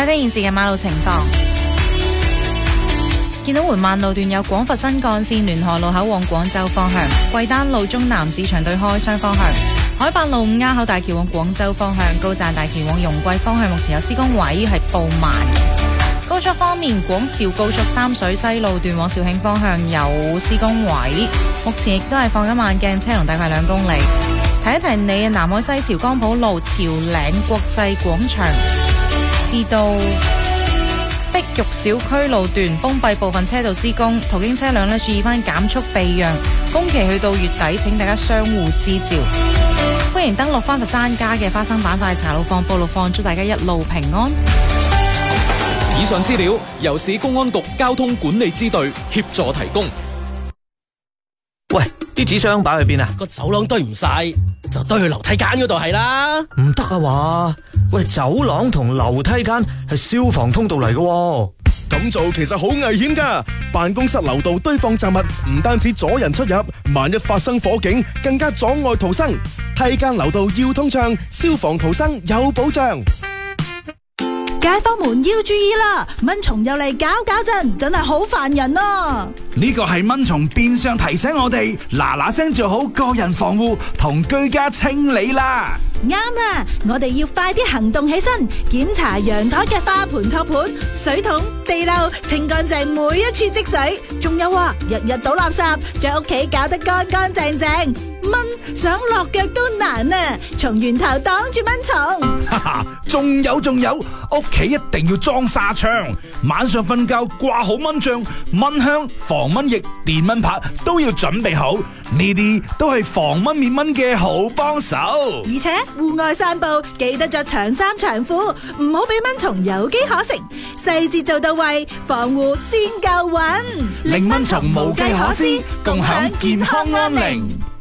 睇睇現時嘅馬路情況。見到緩慢路段有廣佛新幹線聯河路口往廣州方向，貴丹路中南市場對開雙方向，海八路五鴉口大橋往廣州方向，高贊大橋往容桂方向目前有施工位係報慢。高速方面，廣肇高速三水西路段往肇慶方向有施工位，目前亦都係放緊慢鏡，車龍大概2公里。提一提你，南海西潮江浦路潮嶺國際廣場至到碧玉小區路段封閉部分車道施工，途經車輛注意翻減速避讓。工期去到月底，請大家相互支照。歡迎登錄翻佛山家嘅花生板塊茶路放報路放，祝大家一路平安。 以上資料由市公安局交通管理支隊協助提供。 喂，啲紙箱擺去邊啊？ 個走廊堆唔晒，就堆去樓梯間嗰度係啦。 唔得啊話，喂，走廊同樓梯間係消防通道嚟嘅。 咁做其實好危險噶，辦公室樓道堆放雜物，唔單止阻人出入，萬一發生火警，更加阻礙逃生。梯間樓道要通暢，消防逃生有保障。 街坊們要注意啦，蚊蟲又嚟搞震，真係好煩人啊！ 呢個係蚊蟲變相提醒我哋嗱嗱聲做好個人防護同居家清理啦。 啱啦，我哋要快啲行動起身，檢查陽台嘅花盆托盤、水桶、地漏，清乾淨每一處積水。仲有啊，日日倒垃圾，將屋企搞得乾乾淨淨。蚊想落腳都難啊！從源頭擋住蚊蟲。 哈哈，仲有，屋企一定要裝紗窗，晚上瞓覺掛好蚊帳、蚊香、防蚊液、電蚊拍都要準備好，呢啲都係防蚊滅蚊嘅好幫手。 而且戶外散步記得着長衫長褲，唔好俾蚊蟲有機可乘，細節做到位，防護先夠穩， 令蚊蟲無計可施，共享健康安寧。